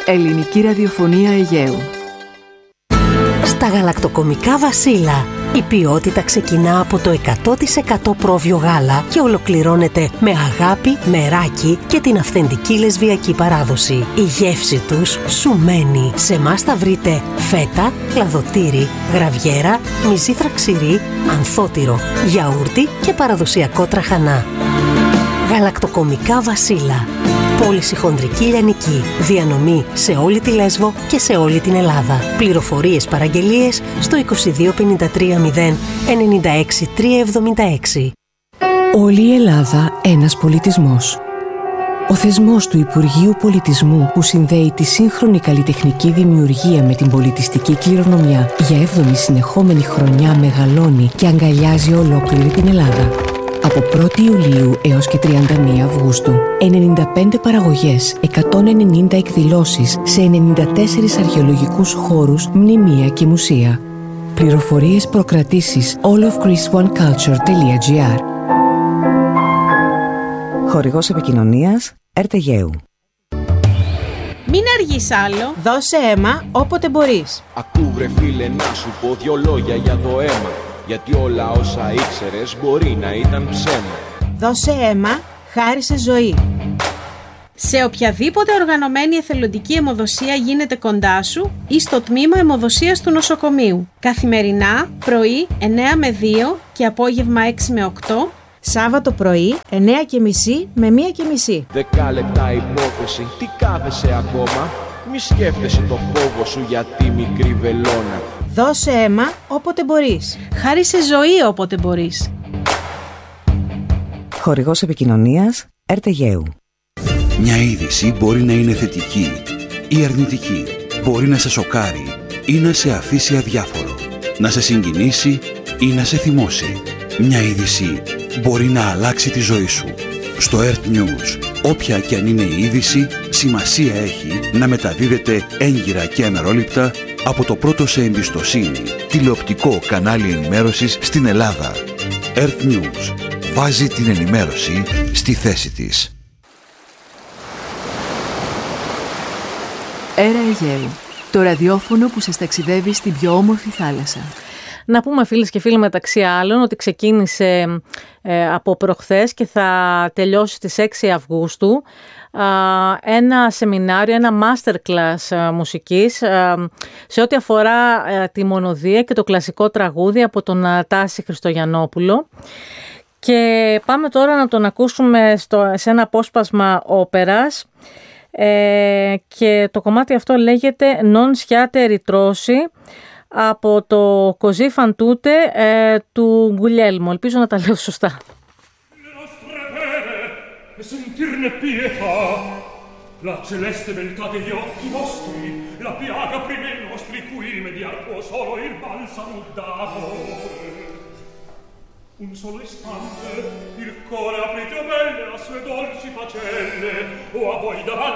Ελληνική ραδιοφωνία Αιγαίου. Στα γαλακτοκομικά Βασίλα, η ποιότητα ξεκινά από το 100% πρόβιο γάλα και ολοκληρώνεται με αγάπη, μεράκι και την αυθεντική λεσβιακή παράδοση. Η γεύση τους σου μένει. Σε εμάς θα βρείτε φέτα, κλαδοτήρι, γραβιέρα, μυζήθρα ξηρή, ανθότυρο, γιαούρτι και παραδοσιακό τραχανά. Γαλακτοκομικά Βασίλα. Πώληση χονδρική λιανική. Διανομή σε όλη τη Λέσβο και σε όλη την Ελλάδα. Πληροφορίες, παραγγελίες στο 2253 096 376. Όλη η Ελλάδα ένας πολιτισμός. Ο θεσμός του Υπουργείου Πολιτισμού που συνδέει τη σύγχρονη καλλιτεχνική δημιουργία με την πολιτιστική κληρονομιά για 7η συνεχόμενη χρονιά μεγαλώνει και αγκαλιάζει ολόκληρη την Ελλάδα. Από 1η Ιουλίου έως και 31 Αυγούστου, 95 παραγωγές, 190 εκδηλώσεις σε 94 αρχαιολογικούς χώρους, μνημεία και μουσεία. Πληροφορίες, προκρατήσεις allofchristoneculture.gr. Χορηγός επικοινωνίας ΕΡΤ-Αιγαίου. Μην αργείς άλλο, δώσε αίμα όποτε μπορείς. Ακού βρε φίλε να σου πω δυο λόγια για το αίμα. Γιατί όλα όσα ήξερες μπορεί να ήταν ψέμα. Δώσε αίμα, χάρισε ζωή. Σε οποιαδήποτε οργανωμένη εθελοντική αιμοδοσία γίνεται κοντά σου ή στο τμήμα αιμοδοσίας του νοσοκομείου. Καθημερινά, πρωί 9 με 2 και απόγευμα 6 με 8. Σάββατο πρωί 9.30 με 1.30. 10 λεπτά υπόθεση, τι κάθεσαι ακόμα? Μη σκέφτεσαι το φόβο σου για τη μικρή βελόνα. Δώσε αίμα όποτε μπορείς. Χάρισε ζωή όποτε μπορείς. Χορηγός επικοινωνίας ΕΡΤ-Αιγαίου. Μια είδηση μπορεί να είναι θετική ή αρνητική. Μπορεί να σε σοκάρει ή να σε αφήσει αδιάφορο. Να σε συγκινήσει ή να σε θυμώσει. Μια είδηση μπορεί να αλλάξει τη ζωή σου. Στο ERT News, όποια και αν είναι η είδηση, σημασία έχει να μεταδίδεται έγκυρα και αμερόληπτα από το πρώτο σε εμπιστοσύνη τηλεοπτικό κανάλι ενημέρωσης στην Ελλάδα. ERT News βάζει την ενημέρωση στη θέση της. Έρα Αιγαίου, το ραδιόφωνο που σας ταξιδεύει στην πιο όμορφη θάλασσα. Να πούμε φίλες και φίλοι μεταξύ άλλων ότι ξεκίνησε από προχθές και θα τελειώσει στις 6 Αυγούστου ένα σεμινάριο, ένα masterclass μουσικής σε ό,τι αφορά τη μονοδία και το κλασικό τραγούδι από τον Τάση Χριστογιαννόπουλο. Και πάμε τώρα να τον ακούσουμε σε ένα απόσπασμα όπερας και το κομμάτι αυτό λέγεται «Non sciate ritrosi» από το Così fan tutte του Γκουλιέλμο. Ελπίζω να τα λέω σωστά. La celeste beltà degli occhi vostri, la piaga prima i nostri cui rimediar può solo il balsamo d'amore. Un solo istante, il cuore aprite o belle a sue dolci facelle, o a voi davanti